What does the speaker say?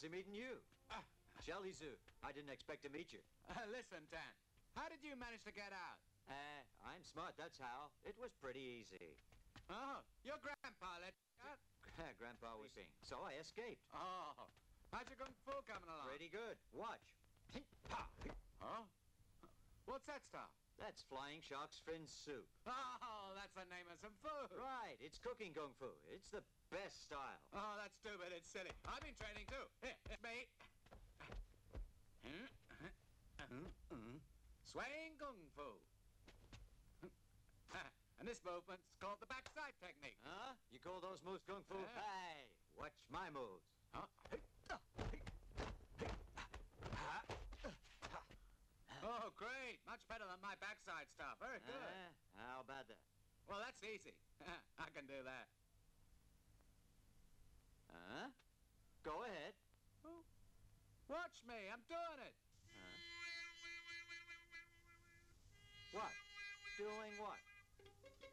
fancy meeting you. Shelley Zoo. I didn't expect to meet you. Listen, Tan. How did you manage to get out? I'm smart, that's how. It was pretty easy. Oh, your grandpa let you out? Grandpa was saying. So I escaped. Oh, how's your kung fu coming along? Pretty good. Watch. Huh? What's that stuff? That's Flying Shark's Fin Soup. Oh, that's the name of some food. Right, it's cooking kung fu. It's the best style. Oh, that's stupid. It's silly. I've been training too. Here, it's me. Swaying kung fu. And this movement's called the backside technique. Huh? You call those moves kung fu? Hey, watch my moves. Huh? Oh, great. Much better than my backside stuff. Very good. How about that? Well, that's easy. I can do that. Huh? Go ahead. Oh. Watch me. I'm doing it. What? Doing what?